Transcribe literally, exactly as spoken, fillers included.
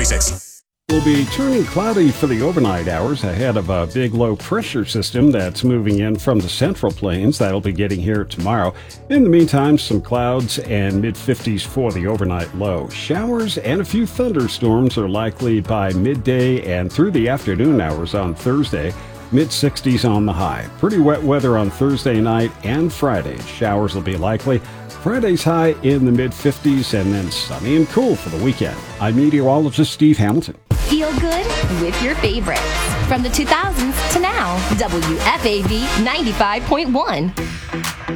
twenty-six. Will be turning cloudy for the overnight hours ahead of a big low pressure system that's moving in from the central plains. That'll be getting here tomorrow. In the meantime, some clouds and mid fifties for the overnight low. Showers and a few thunderstorms are likely by midday and through the afternoon hours on Thursday. mid sixties on the high. Pretty wet weather on Thursday night and Friday. Showers will be likely. Friday's high in the mid fifties and then sunny and cool for the weekend. I'm meteorologist Steve Hamilton. Feel good with your favorites. From the two thousands to now, W F A V ninety-five point one.